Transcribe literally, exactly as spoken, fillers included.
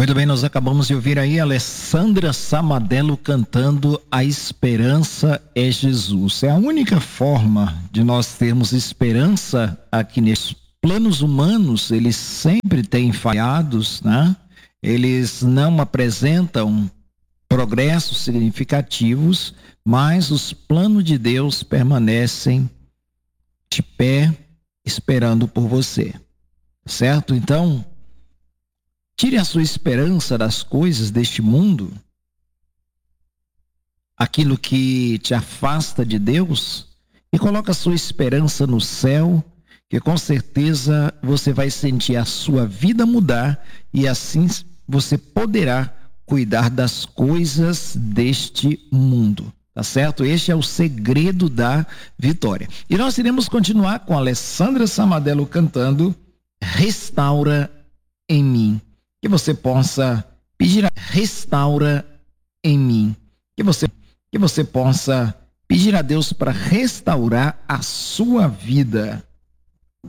Muito bem, nós acabamos de ouvir aí a Alessandra Samadello cantando A Esperança é Jesus. É a única forma de nós termos esperança aqui nesses planos humanos. Eles sempre têm falhados, né? Eles não apresentam progressos significativos, mas os planos de Deus permanecem de pé, esperando por você, certo? Então, tire a sua esperança das coisas deste mundo, aquilo que te afasta de Deus, e coloque a sua esperança no céu, que com certeza você vai sentir a sua vida mudar e assim você poderá cuidar das coisas deste mundo. Tá certo? Este é o segredo da vitória. E nós iremos continuar com a Alessandra Samadello cantando Restaura em mim. Que você possa pedir a restaura em mim. Que você, que você possa pedir a Deus para restaurar a sua vida.